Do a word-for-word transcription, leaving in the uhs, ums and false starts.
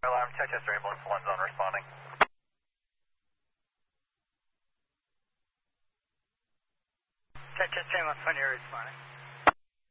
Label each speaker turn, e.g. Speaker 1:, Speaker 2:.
Speaker 1: Alarm, Chichester ambulance one zone responding.
Speaker 2: Chichester ambulance one, you're responding.